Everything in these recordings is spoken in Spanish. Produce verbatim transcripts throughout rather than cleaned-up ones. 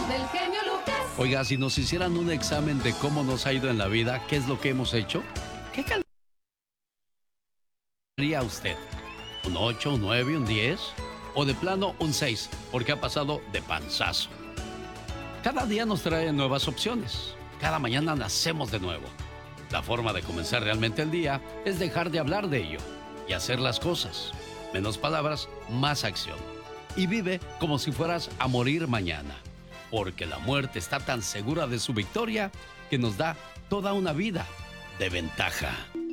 del genio Lucas. Oiga, si nos hicieran un examen de cómo nos ha ido en la vida, ¿qué es lo que hemos hecho? ¿Qué calificaría usted? ¿Un ocho, un nueve, un diez? ¿O de plano un seis? Porque ha pasado de panzazo. Cada día nos trae nuevas opciones. Cada mañana nacemos de nuevo. La forma de comenzar realmente el día es dejar de hablar de ello y hacer las cosas. Menos palabras, más acción. Y vive como si fueras a morir mañana. Porque la muerte está tan segura de su victoria que nos da toda una vida de ventaja.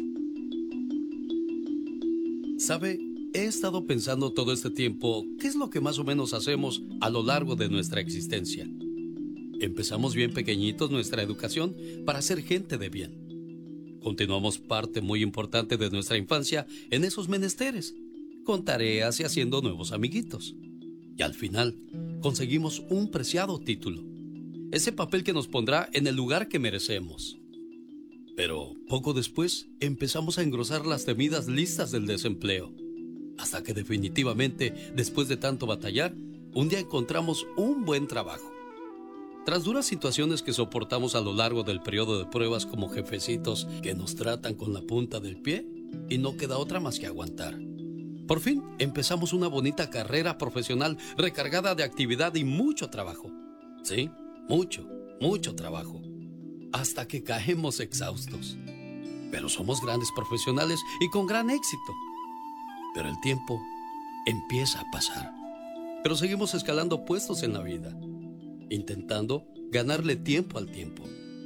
¿Sabe? He estado pensando todo este tiempo qué es lo que más o menos hacemos a lo largo de nuestra existencia. Empezamos bien pequeñitos nuestra educación para ser gente de bien. Continuamos parte muy importante de nuestra infancia en esos menesteres, con tareas y haciendo nuevos amiguitos. Y al final, conseguimos un preciado título, ese papel que nos pondrá en el lugar que merecemos. Pero poco después empezamos a engrosar las temidas listas del desempleo, hasta que definitivamente, después de tanto batallar, un día encontramos un buen trabajo. Tras duras situaciones que soportamos a lo largo del periodo de pruebas como jefecitos que nos tratan con la punta del pie, y no queda otra más que aguantar. Por fin empezamos una bonita carrera profesional recargada de actividad y mucho trabajo. Sí, mucho, mucho trabajo. Hasta que caemos exhaustos. Pero somos grandes profesionales y con gran éxito. Pero el tiempo empieza a pasar. Pero seguimos escalando puestos en la vida, intentando ganarle tiempo al tiempo.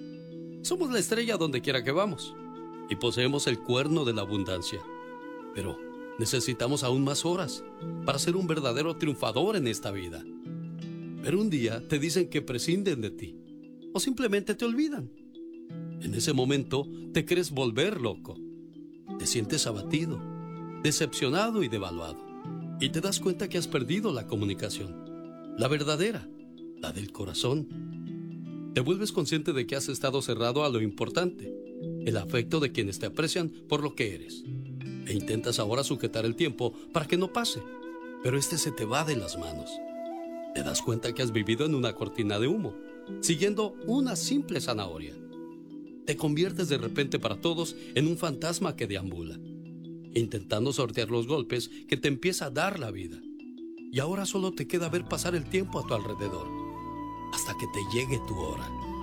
Somos la estrella donde quiera que vamos y poseemos el cuerno de la abundancia. Pero necesitamos aún más horas para ser un verdadero triunfador en esta vida. Pero un día te dicen que prescinden de ti o simplemente te olvidan. En ese momento te crees volver loco. Te sientes abatido, decepcionado y devaluado. Y te das cuenta que has perdido la comunicación, la verdadera, la del corazón. Te vuelves consciente de que has estado cerrado a lo importante, el afecto de quienes te aprecian por lo que eres. E intentas ahora sujetar el tiempo para que no pase, pero este se te va de las manos. Te das cuenta que has vivido en una cortina de humo, siguiendo una simple zanahoria. Te conviertes de repente para todos en un fantasma que deambula, intentando sortear los golpes que te empieza a dar la vida. Y ahora solo te queda ver pasar el tiempo a tu alrededor, hasta que te llegue tu hora.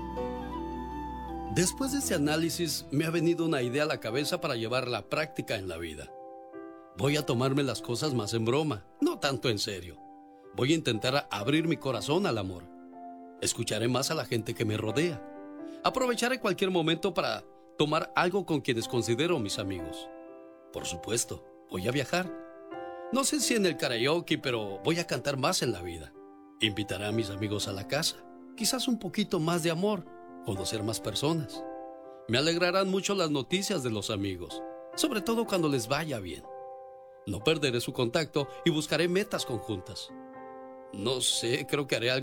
Después de este análisis, me ha venido una idea a la cabeza para llevar la práctica en la vida. Voy a tomarme las cosas más en broma, no tanto en serio. Voy a intentar abrir mi corazón al amor. Escucharé más a la gente que me rodea. Aprovecharé cualquier momento para tomar algo con quienes considero mis amigos. Por supuesto, voy a viajar. No sé si en el karaoke, pero voy a cantar más en la vida. Invitaré a mis amigos a la casa. Quizás un poquito más de amor, conocer más personas. Me alegrarán mucho las noticias de los amigos, sobre todo cuando les vaya bien. No perderé su contacto y buscaré metas conjuntas. No sé, creo que haré algo